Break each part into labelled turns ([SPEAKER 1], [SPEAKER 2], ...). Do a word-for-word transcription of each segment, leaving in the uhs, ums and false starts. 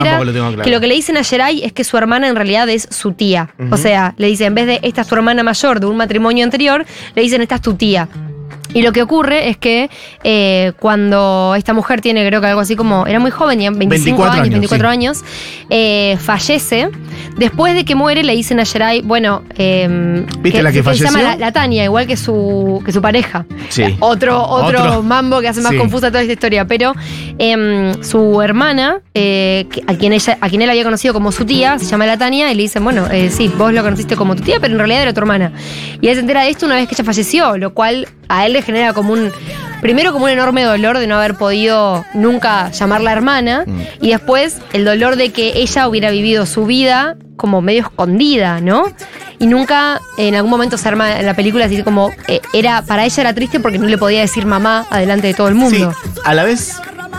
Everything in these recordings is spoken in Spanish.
[SPEAKER 1] Tampoco lo tengo claro.
[SPEAKER 2] Que lo que le dicen a Geray es que su hermana en realidad es su tía. Uh-huh. O sea, le dicen, en vez de esta es tu hermana mayor de un matrimonio anterior, le dicen esta es tu tía. Y lo que ocurre es que eh, cuando esta mujer tiene, creo que algo así como, era muy joven, tenía veinticinco años, veinticuatro sí. años, eh, fallece. Después de que muere, le dicen a Geray, bueno, eh,
[SPEAKER 1] ¿viste
[SPEAKER 2] que,
[SPEAKER 1] la que, que falleció?
[SPEAKER 2] Se llama la, la Tania, igual que su, que su pareja.
[SPEAKER 1] Sí.
[SPEAKER 2] Otro, otro,
[SPEAKER 1] otro
[SPEAKER 2] mambo que hace más sí. confusa toda esta historia. Pero eh, su hermana, eh, a, quien ella, a quien él había conocido como su tía, se llama la Tania, y le dicen, bueno, eh, sí, vos lo conociste como tu tía, pero en realidad era tu hermana. Y él se entera de esto una vez que ella falleció, lo cual a él le genera como un, primero como un enorme dolor de no haber podido nunca llamarla hermana, mm. y después el dolor de que ella hubiera vivido su vida como medio escondida, ¿no? Y nunca en algún momento se arma en la película así como, eh, era, para ella era triste porque no le podía decir mamá adelante de todo el mundo.
[SPEAKER 1] Sí, a la vez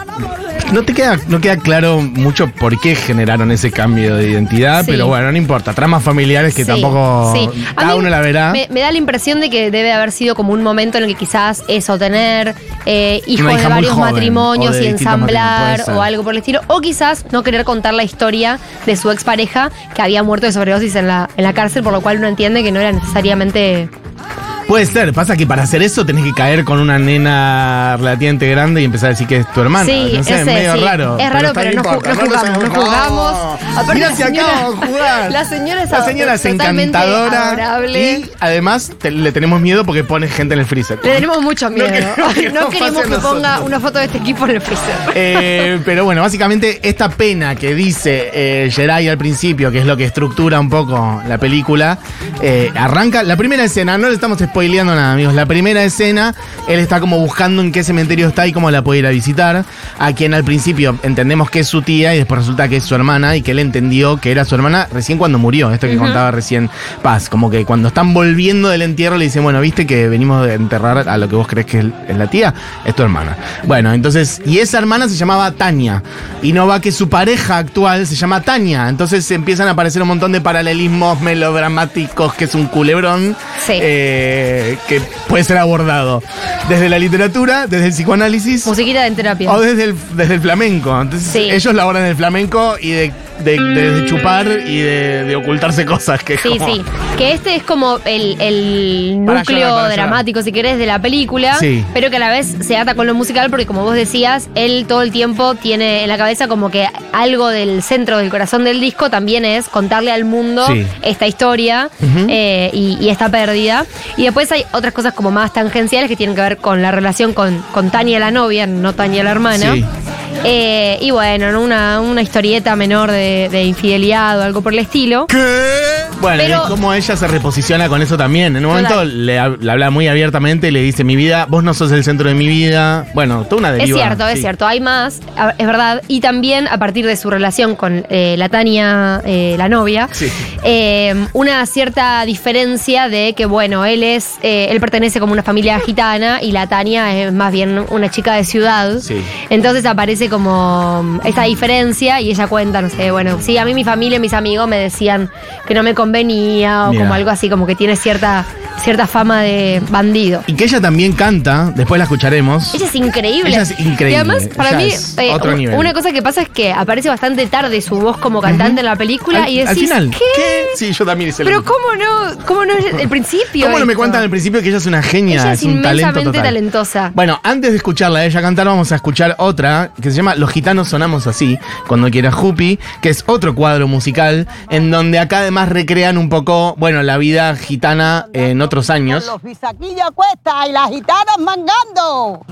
[SPEAKER 1] no te queda, no queda claro mucho por qué generaron ese cambio de identidad, sí. pero bueno, no importa. Tramas familiares que sí, tampoco sí. cada uno la verá.
[SPEAKER 2] Me, me da la impresión de que debe haber sido como un momento en el que quizás eso, tener eh, hijos de varios joven, matrimonios y ensamblar o algo por el estilo. O quizás no querer contar la historia de su expareja que había muerto de sobredosis en la, en la cárcel, por lo cual uno entiende que no era necesariamente...
[SPEAKER 1] Puede ser, pasa que para hacer eso tenés que caer con una nena relativamente grande y empezar a decir que es tu hermana.
[SPEAKER 2] Sí,
[SPEAKER 1] no sé,
[SPEAKER 2] ese,
[SPEAKER 1] es medio
[SPEAKER 2] sí.
[SPEAKER 1] raro.
[SPEAKER 2] Es raro, pero, pero no, ju- no jugamos, no jugamos.
[SPEAKER 1] Aparte mira, si acabo de jugar.
[SPEAKER 2] La señora es,
[SPEAKER 1] la señora es encantadora. Adorable. Y además te, le tenemos miedo porque pone gente en el freezer.
[SPEAKER 2] Le tenemos mucho miedo. No, que, que no, no queremos que nosotros. Ponga una foto de este equipo en el freezer.
[SPEAKER 1] Eh, pero bueno, básicamente esta pena que dice eh, Geray al principio, que es lo que estructura un poco la película, eh, arranca la primera escena. No le estamos spoileando nada, amigos. La primera escena, él está como buscando en qué cementerio está y cómo la puede ir a visitar. A quien al principio entendemos que es su tía y después resulta que es su hermana y que él entendió que era su hermana recién cuando murió. Esto que uh-huh. contaba recién Paz. Como que cuando están volviendo del entierro le dicen, bueno, viste que venimos de enterrar a lo que vos crees que es la tía, es tu hermana. Bueno, entonces, y esa hermana se llamaba Tania. Y no va que su pareja actual se llama Tania. Entonces empiezan a aparecer un montón de paralelismos melodramáticos, que es un culebrón.
[SPEAKER 2] Sí.
[SPEAKER 1] Eh, que puede ser abordado desde la literatura, desde el psicoanálisis.
[SPEAKER 2] Musiquita de terapia.
[SPEAKER 1] O desde el, desde el flamenco. Entonces sí. ellos la abordan del flamenco y de, de, de, de chupar y de, de ocultarse cosas. Que
[SPEAKER 2] sí,
[SPEAKER 1] como...
[SPEAKER 2] sí. Que este es como el, el núcleo llorar, dramático, llorar. si querés, de la película. Sí. Pero que a la vez se ata con lo musical porque, como vos decías, él todo el tiempo tiene en la cabeza como que algo del centro del corazón del disco también es contarle al mundo sí. esta historia uh-huh. eh, y, y esta pérdida. Y después hay otras cosas como más tangenciales que tienen que ver con la relación con, con Tania la novia, no Tania la hermana. Sí. Eh, y bueno, una, una historieta menor de, de infidelidad o algo por el estilo.
[SPEAKER 1] ¿Qué? Bueno, pero, y cómo ella se reposiciona con eso también. En un momento le, le habla muy abiertamente y le dice, mi vida, vos no sos el centro de mi vida. Bueno, toda una deriva.
[SPEAKER 2] Es cierto, sí. es cierto, hay más, es verdad. Y también a partir de su relación con eh, la Tania, eh, la novia, sí. eh, una cierta diferencia de que, bueno, él es, eh, él pertenece como una familia gitana y la Tania es más bien una chica de ciudad. Sí. Entonces aparece como esa diferencia y ella cuenta, no sé, bueno, sí, a mí mi familia y mis amigos me decían que no me convenía o Mira. como algo así, como que tiene cierta, cierta fama de bandido.
[SPEAKER 1] Y que ella también canta, después la escucharemos.
[SPEAKER 2] Ella es increíble.
[SPEAKER 1] Ella es increíble.
[SPEAKER 2] Y además, para
[SPEAKER 1] ella
[SPEAKER 2] mí,
[SPEAKER 1] eh, otro nivel.
[SPEAKER 2] Una cosa que pasa es que aparece bastante tarde su voz como cantante uh-huh. en la película
[SPEAKER 1] al,
[SPEAKER 2] y decís,
[SPEAKER 1] al final,
[SPEAKER 2] ¿qué?
[SPEAKER 1] ¿qué? Sí, yo también hice
[SPEAKER 2] Pero ¿cómo no? ¿Cómo no es el principio?
[SPEAKER 1] ¿Cómo no me cuentan al principio que ella es una genia?
[SPEAKER 2] Ella es,
[SPEAKER 1] es un talento total.
[SPEAKER 2] talentosa.
[SPEAKER 1] Bueno, antes de escucharla a ella cantar, vamos a escuchar otra que se llama Los gitanos sonamos así, cuando quiera Jupi, que es otro cuadro musical en donde acá además recrean un poco, bueno, la vida gitana en otros años.
[SPEAKER 3] Los bisaquillos cuesta y las gitanas mangando.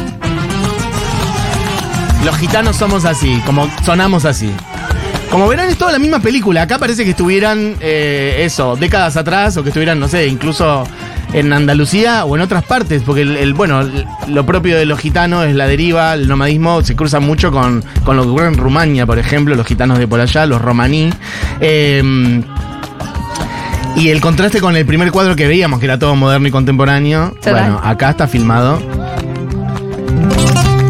[SPEAKER 1] Los gitanos somos así, como sonamos así. Como verán, es toda la misma película. Acá parece que estuvieran, eh, eso, décadas atrás, o que estuvieran, no sé, incluso en Andalucía o en otras partes, porque el, el bueno, lo propio de los gitanos es la deriva, el nomadismo se cruza mucho con, con lo que ocurre en Rumania, por ejemplo, los gitanos de por allá, los romaní. Eh, y el contraste con el primer cuadro que veíamos, que era todo moderno y contemporáneo, Total. bueno, acá está filmado